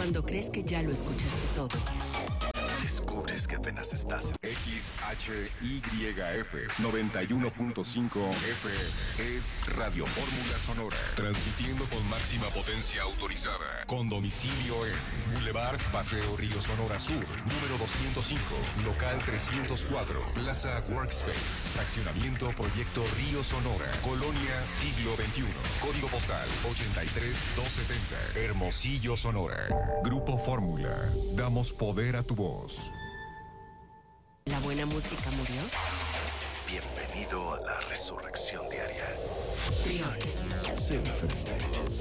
Cuando crees que ya lo escuchaste todo, descubres que apenas estás en XHYF 91.5 FM es Radio Fórmula Sonora, transmitiendo con máxima potencia autorizada, con domicilio en Boulevard Paseo Río Sonora Sur, número 205, local 304, Plaza Workspace, fraccionamiento Proyecto Río Sonora, Colonia Siglo XXI, código postal 83270, Hermosillo, Sonora. Grupo Fórmula, damos poder a tu voz. ¿la buena música murió? Bienvenido a la resurrección diaria. Trión. Sé diferente.